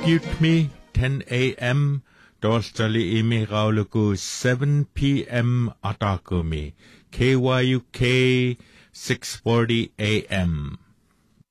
me 10 a.m. Dostali imi rauluku 7 p.m. atakumi. KYUK 6:40 a.m.